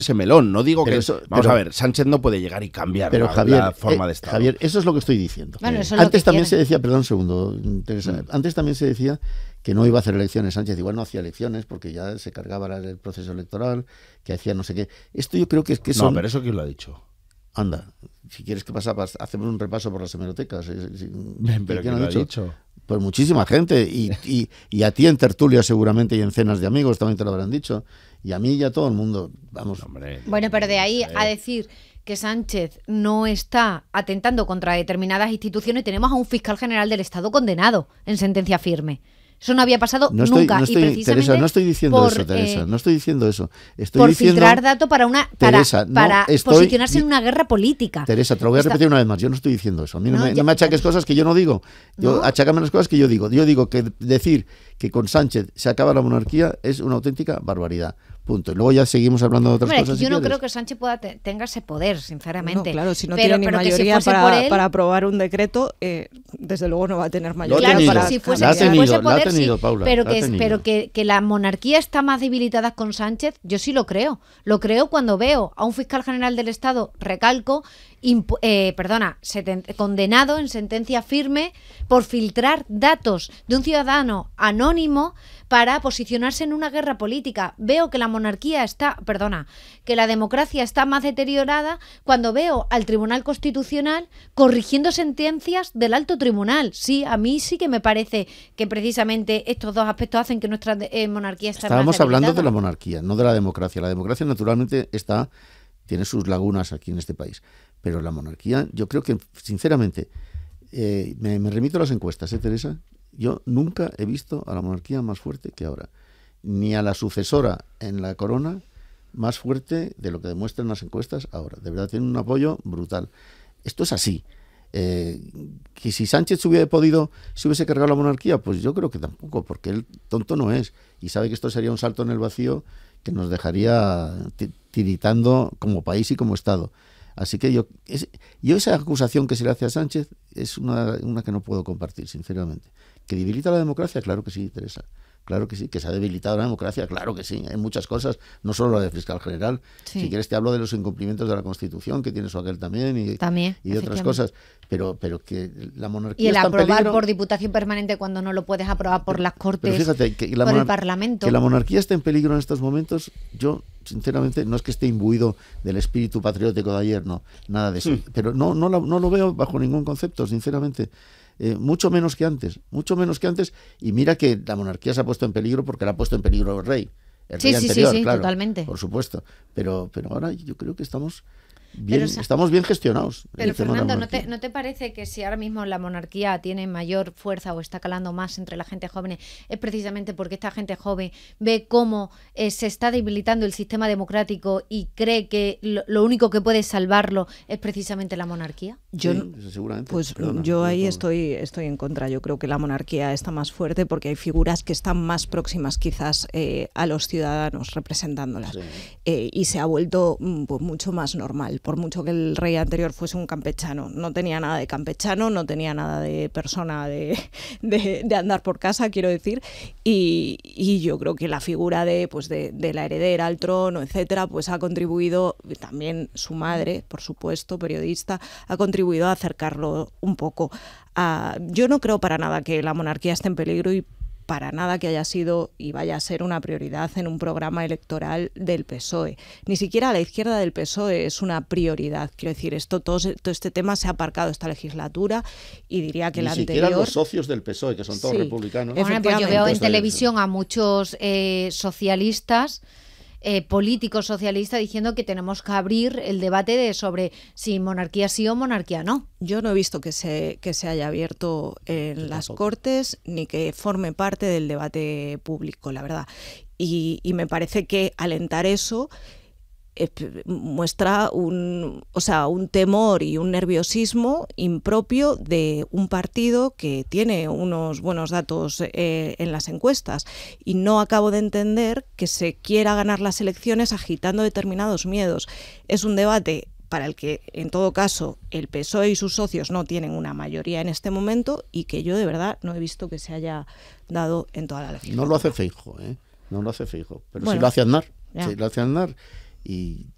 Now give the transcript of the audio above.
ese melón. No digo pero que... eso, vamos pero, a ver, Sánchez no puede llegar y cambiar pero, la, Javier, la forma de Estado. Javier, eso es lo que estoy diciendo. Bueno, eso es antes lo que también quieren. se decía, perdón un segundo, Teresa, antes también se decía que no iba a hacer elecciones. Sánchez igual no hacía elecciones porque ya se cargaba el proceso electoral, que hacía no sé qué. Esto yo creo que es que son... No, pero ¿eso quién lo ha dicho? Anda, si quieres que hacemos un repaso por las hemerotecas. ¿Pero quién lo ha dicho? Pues muchísima gente, y a ti en tertulia seguramente y en cenas de amigos también te lo habrán dicho, y a mí y a todo el mundo, vamos. Hombre, Bueno, pero de ahí a decir que Sánchez no está atentando contra determinadas instituciones, tenemos a un fiscal general del Estado condenado en sentencia firme. Eso no había pasado nunca. Y precisamente Teresa, no estoy diciendo por, eso, Teresa, no estoy diciendo eso. Estoy por diciendo, filtrar datos para Teresa, posicionarse en una guerra política. Teresa, te lo voy a repetir una vez más, yo no estoy diciendo eso. A mí no me achaques cosas que yo no digo. Achácame las cosas que yo digo. Yo digo que decir que con Sánchez se acaba la monarquía es una auténtica barbaridad. Punto. Y luego ya seguimos hablando de otras cosas. Yo no creo que Sánchez tenga ese poder, sinceramente. No, claro, si no tiene ni mayoría para aprobar un decreto, desde luego no va a tener mayoría para... Si fuese poder, Paula, pero que la monarquía está más debilitada con Sánchez, yo sí lo creo. Lo creo cuando veo a un fiscal general del Estado, recalco, condenado en sentencia firme por filtrar datos de un ciudadano anónimo para posicionarse en una guerra política. Veo que la democracia está más deteriorada cuando veo al Tribunal Constitucional corrigiendo sentencias del alto tribunal. Sí, a mí sí que me parece que precisamente estos dos aspectos hacen que nuestra monarquía esté más debilitada. Estábamos hablando de la monarquía, no de la democracia. La democracia naturalmente tiene sus lagunas aquí en este país. Pero la monarquía, yo creo que, sinceramente, me remito a las encuestas, Teresa. Yo nunca he visto a la monarquía más fuerte que ahora, ni a la sucesora en la corona más fuerte de lo que demuestran las encuestas ahora. De verdad, tiene un apoyo brutal. Esto es así. Que si Sánchez se hubiese cargado la monarquía, pues yo creo que tampoco, porque él tonto no es, y sabe que esto sería un salto en el vacío que nos dejaría tiritando como país y como Estado. Así que yo esa acusación que se le hace a Sánchez es una que no puedo compartir, sinceramente. ¿Que debilita la democracia? Claro que sí, Teresa. Claro que sí. ¿Que se ha debilitado la democracia? Claro que sí. Hay muchas cosas, no solo la de fiscal general. Sí. Si quieres te hablo de los incumplimientos de la Constitución, que tiene su aquel también, y de otras cosas. Pero que la monarquía y el está en peligro. aprobar por diputación permanente cuando no lo puedes aprobar por las Cortes, fíjate, por el Parlamento. Que la monarquía esté en peligro en estos momentos, yo sinceramente no es que esté imbuido del espíritu patriótico de ayer, no, nada de eso. Pero no lo veo bajo ningún concepto, sinceramente. Mucho menos que antes, y mira que la monarquía se ha puesto en peligro porque la ha puesto en peligro el rey anterior, claro, totalmente. por supuesto, pero ahora yo creo que estamos bien gestionados. Pero Fernando, ¿no te parece que si ahora mismo la monarquía tiene mayor fuerza o está calando más entre la gente joven, es precisamente porque esta gente joven ve cómo se está debilitando el sistema democrático y cree que lo único que puede salvarlo es precisamente la monarquía? Seguramente. Pues yo ahí estoy en contra. Yo creo que la monarquía está más fuerte porque hay figuras que están más próximas quizás a los ciudadanos representándolas, y se ha vuelto mucho más normal. Por mucho que el rey anterior fuese un campechano, no tenía nada de campechano, no tenía nada de persona de andar por casa, quiero decir, y yo creo que la figura de la heredera al trono, etcétera, pues ha contribuido, también su madre, por supuesto, periodista, ha contribuido a acercarlo un poco. Yo no creo para nada que la monarquía esté en peligro y para nada que haya sido y vaya a ser una prioridad en un programa electoral del PSOE. Ni siquiera a la izquierda del PSOE es una prioridad. Quiero decir, todo este tema se ha aparcado esta legislatura y diría que la anterior... Ni siquiera los socios del PSOE, que son todos republicanos. Bueno, pues yo veo en televisión a muchos socialistas, políticos socialistas, diciendo que tenemos que abrir el debate sobre si monarquía sí o monarquía no. Yo no he visto que se haya abierto en las Cortes ni que forme parte del debate público, la verdad. Y me parece que alentar eso muestra un temor y un nerviosismo impropio de un partido que tiene unos buenos datos en las encuestas, y no acabo de entender que se quiera ganar las elecciones agitando determinados miedos. Es un debate para el que, en todo caso, el PSOE y sus socios no tienen una mayoría en este momento, y que yo de verdad no he visto que se haya dado en toda la legislatura. No lo hace Feijóo, no lo hace Feijóo, pero bueno, sí lo hace Aznar. Sí lo hace Aznar. Y